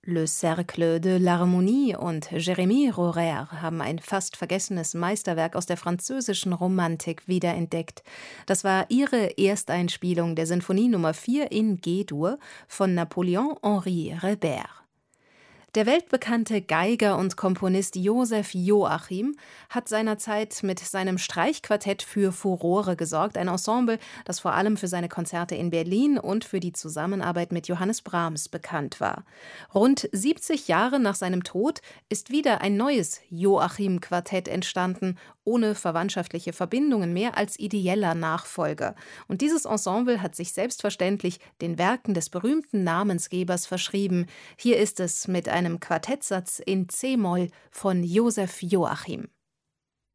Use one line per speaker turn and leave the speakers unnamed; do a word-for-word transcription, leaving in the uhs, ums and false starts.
Le Cercle de l'Harmonie und Jérémie Rhorer haben ein fast vergessenes Meisterwerk aus der französischen Romantik wiederentdeckt. Das war ihre Ersteinspielung der Sinfonie Nummer vier in G-Dur von Napoléon-Henri Reber. Der weltbekannte Geiger und Komponist Joseph Joachim hat seinerzeit mit seinem Streichquartett für Furore gesorgt, ein Ensemble, das vor allem für seine Konzerte in Berlin und für die Zusammenarbeit mit Johannes Brahms bekannt war. Rund siebzig Jahre nach seinem Tod ist wieder ein neues Joachim-Quartett entstanden, ohne verwandtschaftliche Verbindungen mehr als ideeller Nachfolger. Und dieses Ensemble hat sich selbstverständlich den Werken des berühmten Namensgebers verschrieben. Hier ist es mit einem Quartettsatz in C-Moll von Joseph Joachim.